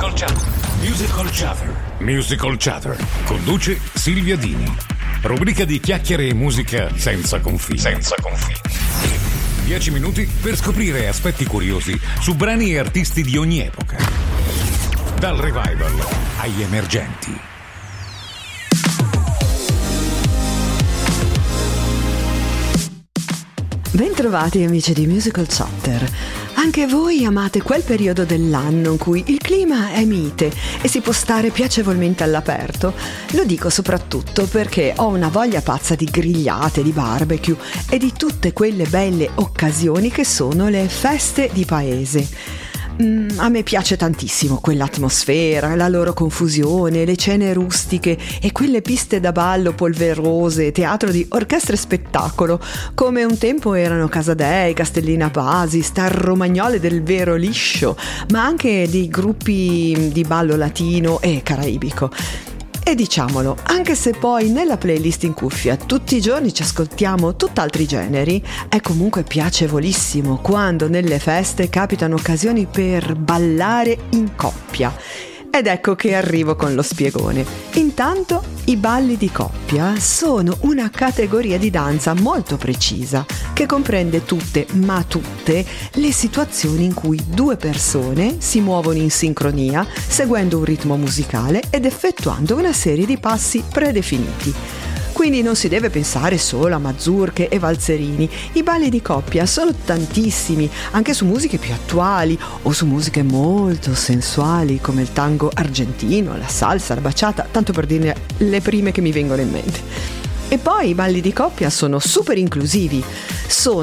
Musical Chatter. Musical Chatter. Conduce Silvia Dini. Rubrica di chiacchiere e musica senza confini. 10 minuti per scoprire aspetti curiosi su brani e artisti di ogni epoca. Dal revival agli emergenti. Bentrovati amici di Musical Chatter. Anche voi amate quel periodo dell'anno in cui il clima è mite e si può stare piacevolmente all'aperto? Lo dico soprattutto perché ho una voglia pazza di grigliate, di barbecue e di tutte quelle belle occasioni che sono le feste di paese. A me piace tantissimo quell'atmosfera, la loro confusione, le cene rustiche e quelle piste da ballo polverose, teatro di orchestra e spettacolo, come un tempo erano Casadei, Castellina Pasi, Star Romagnole del vero liscio, ma anche di gruppi di ballo latino e caraibico. E diciamolo, anche se poi nella playlist in cuffia tutti i giorni ci ascoltiamo tutt'altri generi, è comunque piacevolissimo quando nelle feste capitano occasioni per ballare in coppia. Ed ecco che arrivo con lo spiegone. Intanto, i balli di coppia sono una categoria di danza molto precisa, che comprende tutte, ma tutte, le situazioni in cui due persone si muovono in sincronia, seguendo un ritmo musicale ed effettuando una serie di passi predefiniti. Quindi non si deve pensare solo a mazurche e valzerini. I balli di coppia sono tantissimi, anche su musiche più attuali o su musiche molto sensuali come il tango argentino, la salsa, la bachata, tanto per dire le prime che mi vengono in mente. E poi i balli di coppia sono super inclusivi, sono